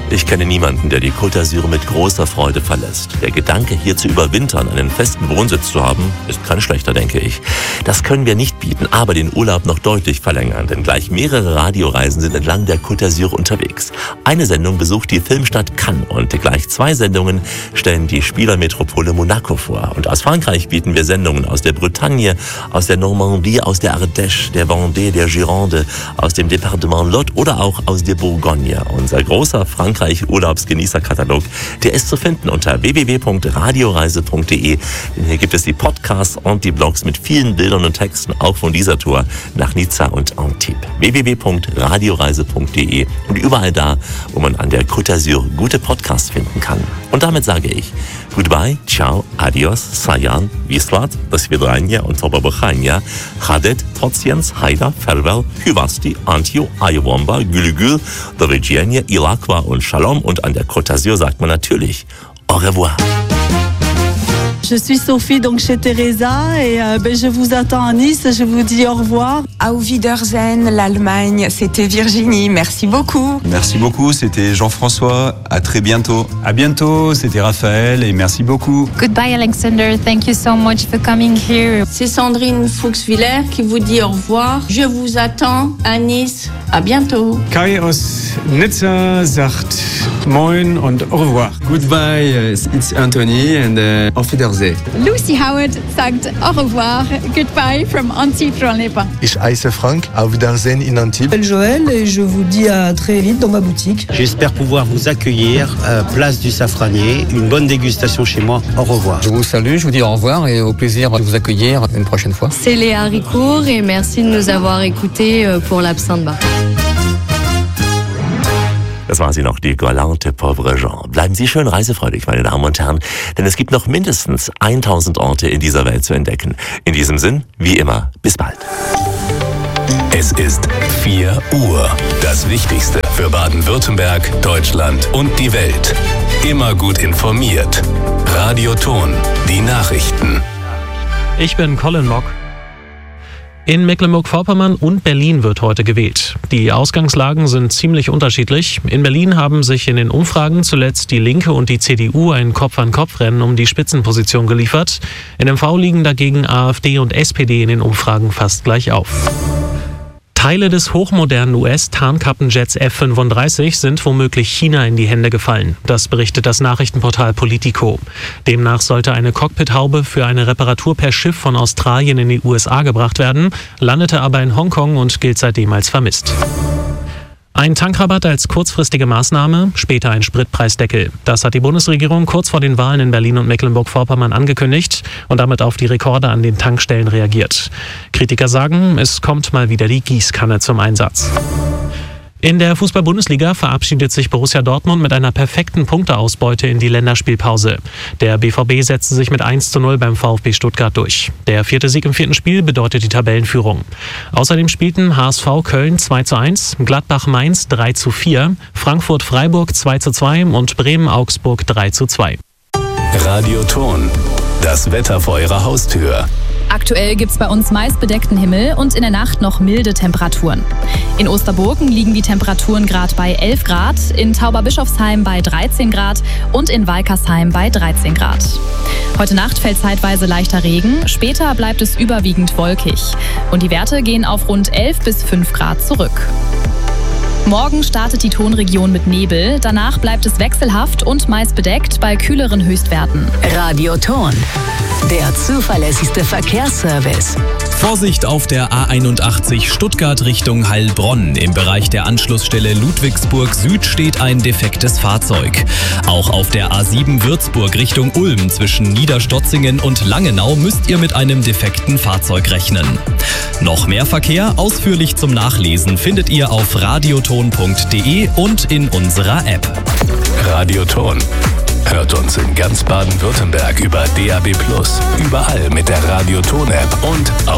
Ich kenne niemanden, der die Côte d'Azur mit großer Freude verlässt. Der Gedanke, hier zu überwintern, einen festen Wohnsitz zu haben, ist kein schlechter, denke ich. Das können wir nicht bieten, aber den Urlaub noch deutlich verlängern, denn gleich mehrere Radioreisen sind entlang der Côte d'Azur unterwegs. Eine Sendung besucht die Filmstadt Cannes und gleich 2 Sendungen stellen die Spielermetropole Monaco vor. Und aus Frankreich bieten wir Sendungen aus der Bretagne, aus der Normandie, aus der Ardèche, der Vendée, der Gironde, aus dem Departement Lot oder auch aus der Bourgogne. Unser großer Frankreich-Urlaubsgenießerkatalog, der ist zu finden unter www.radioreise.de. Denn hier gibt es die Podcasts und die Blogs mit vielen Bildern und Texten, auch von dieser Tour nach Nizza und Antibes. www.radioreise.de und überall da, wo man an der Côte d'Azur gute Podcasts finden kann. Und damit sage ich goodbye, ciao, adios, sayan, vislat, do svidania und tobabuchania, chadet, tociens, haida, farewell, hyvasti, antio, ayawamba, gülügül, do vidzenia, ilakwa und shalom. Und an der Côte d'Azur sagt man natürlich au revoir. Je suis Sophie, donc chez Teresa, et je vous attends à Nice, je vous dis au revoir. Auf Wiedersehen, l'Allemagne, c'était Virginie, merci beaucoup. Merci beaucoup, c'était Jean-François, à très bientôt. À bientôt, c'était Raphaël et merci beaucoup. Goodbye Alexander, thank you so much for coming here. C'est Sandrine Fuchswiller qui vous dit au revoir. Je vous attends à Nice, à bientôt. Kai aus Nizza sagt moin und au revoir. Goodbye, it's Anthony and auf Wiedersehen. Lucy Howard sagt au revoir, goodbye from Antibes Rouen-les-Pins. Ich heiße Frank, auf Wiedersehen in Antibes. Je m'appelle Joël et je vous dis à très vite dans ma boutique. J'espère pouvoir vous accueillir à Place du Safranier. Une bonne dégustation chez moi. Au revoir. Je vous salue, je vous dis au revoir et au plaisir de vous accueillir une prochaine fois. C'est Léa Ricourt et merci de nous avoir écoutés pour l'Absinthe Bar. Das war sie noch, die galante pauvre Jean. Bleiben Sie schön reisefreudig, meine Damen und Herren, denn es gibt noch mindestens 1000 Orte in dieser Welt zu entdecken. In diesem Sinn, wie immer, bis bald. Es ist 4 Uhr. Das Wichtigste für Baden-Württemberg, Deutschland und die Welt. Immer gut informiert. Radio Ton, die Nachrichten. Ich bin Colin Mock. In Mecklenburg-Vorpommern und Berlin wird heute gewählt. Die Ausgangslagen sind ziemlich unterschiedlich. In Berlin haben sich in den Umfragen zuletzt die Linke und die CDU ein Kopf-an-Kopf-Rennen um die Spitzenposition geliefert. In MV liegen dagegen AfD und SPD in den Umfragen fast gleich auf. Teile des hochmodernen US-Tarnkappenjets F-35 sind womöglich China in die Hände gefallen. Das berichtet das Nachrichtenportal Politico. Demnach sollte eine Cockpithaube für eine Reparatur per Schiff von Australien in die USA gebracht werden, landete aber in Hongkong und gilt seitdem als vermisst. Ein Tankrabatt als kurzfristige Maßnahme, später ein Spritpreisdeckel. Das hat die Bundesregierung kurz vor den Wahlen in Berlin und Mecklenburg-Vorpommern angekündigt und damit auf die Rekorde an den Tankstellen reagiert. Kritiker sagen, es kommt mal wieder die Gießkanne zum Einsatz. In der Fußball-Bundesliga verabschiedet sich Borussia Dortmund mit einer perfekten Punkteausbeute in die Länderspielpause. Der BVB setzte sich mit 1:0 beim VfB Stuttgart durch. Der 4. Sieg im 4. Spiel bedeutet die Tabellenführung. Außerdem spielten HSV Köln 2:1, Gladbach Mainz 3:4, Frankfurt Freiburg 2:2 und Bremen Augsburg 3:2. Radio Ton, das Wetter vor Ihrer Haustür. Aktuell gibt's bei uns meist bedeckten Himmel und in der Nacht noch milde Temperaturen. In Osterburgen liegen die Temperaturen gerade bei 11 Grad, in Tauberbischofsheim bei 13 Grad und in Walkersheim bei 13 Grad. Heute Nacht fällt zeitweise leichter Regen, später bleibt es überwiegend wolkig und die Werte gehen auf rund 11 bis 5 Grad zurück. Morgen startet die Tonregion mit Nebel, danach bleibt es wechselhaft und meist bedeckt bei kühleren Höchstwerten. Radio Ton, der zuverlässigste Verkehrsservice. Vorsicht auf der A81 Stuttgart Richtung Heilbronn. Im Bereich der Anschlussstelle Ludwigsburg Süd steht ein defektes Fahrzeug. Auch auf der A7 Würzburg Richtung Ulm zwischen Niederstotzingen und Langenau müsst ihr mit einem defekten Fahrzeug rechnen. Noch mehr Verkehr ausführlich zum Nachlesen findet ihr auf radioton.de und in unserer App. Radio Ton. Hört uns in ganz Baden-Württemberg über DAB+, überall mit der Radio Ton App und auf